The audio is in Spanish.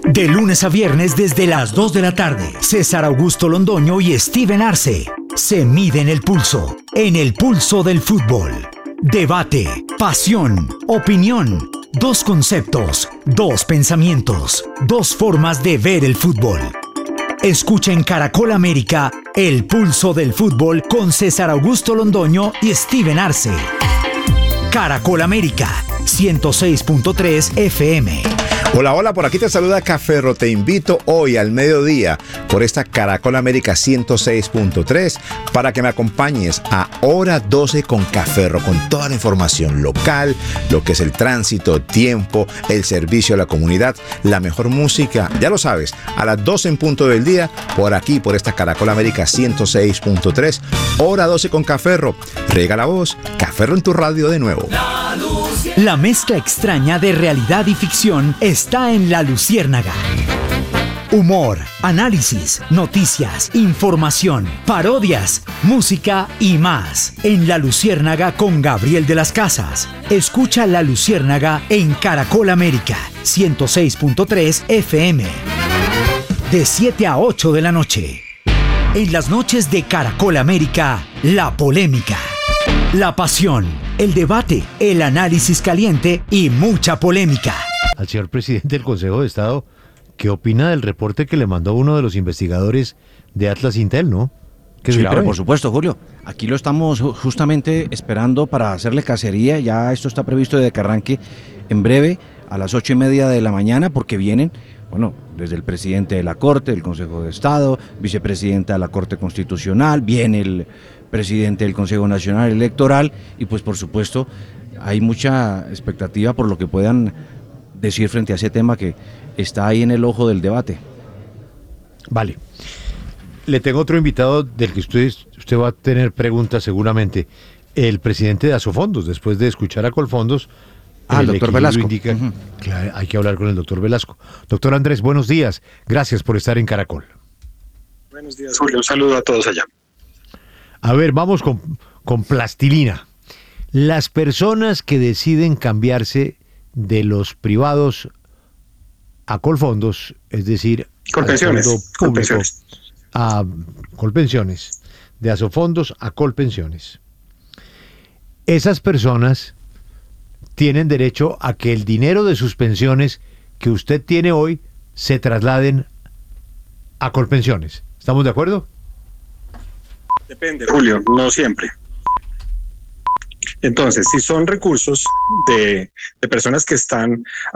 De lunes a viernes desde las 2 de la tarde, César Augusto Londoño y Steven Arce se miden el pulso, en el pulso del fútbol. Debate, pasión, opinión, dos conceptos, dos pensamientos, dos formas de ver el fútbol. Escucha en Caracol América el pulso del fútbol con César Augusto Londoño y Steven Arce. Caracol América, 106.3 FM. Hola, hola, por aquí te saluda Caferro. Te invito hoy al mediodía por esta Caracol América 106.3 para que me acompañes a Hora 12 con Caferro, con toda la información local, lo que es el tránsito, tiempo, el servicio a la comunidad, la mejor música, ya lo sabes, a las 12 en punto del día, por aquí, por esta Caracol América 106.3, Hora 12 con Caferro. Riega la voz, Caferro en tu radio de nuevo. La mezcla extraña de realidad y ficción está en La Luciérnaga. Humor, análisis, noticias, información, parodias, música y más. En La Luciérnaga con Gabriel de las Casas. Escucha La Luciérnaga en Caracol América, 106.3 FM. De 7 a 8 de la noche. En las noches de Caracol América, la polémica, la pasión, el debate, el análisis caliente y mucha polémica. Al señor presidente del Consejo de Estado, ¿qué opina del reporte que le mandó uno de los investigadores de Atlas Intel, no? Sí, claro, por supuesto, Julio. Aquí lo estamos justamente esperando para hacerle cacería. Ya esto está previsto de que arranque en breve a las 8:30 de la mañana, porque vienen, bueno, desde el presidente de la Corte, del Consejo de Estado, vicepresidenta de la Corte Constitucional, viene el presidente del Consejo Nacional Electoral y pues por supuesto hay mucha expectativa por lo que puedan decir frente a ese tema que está ahí en el ojo del debate. Vale. Le tengo otro invitado del que usted va a tener preguntas seguramente. El presidente de Asofondos, después de escuchar a Colfondos, el doctor Velasco. Indica que hay que hablar con el doctor Velasco. Doctor Andrés, buenos días. Gracias por estar en Caracol. Buenos días, Julio. Un saludo a todos allá. A ver, vamos con plastilina. Las personas que deciden cambiarse de los privados a Colfondos, es decir, Colpensiones, al fondo público, a Colpensiones, de Asofondos a Colpensiones. Esas personas tienen derecho a que el dinero de sus pensiones que usted tiene hoy se trasladen a Colpensiones. ¿Estamos de acuerdo? Depende, Julio, no siempre. Entonces, si son recursos de personas que están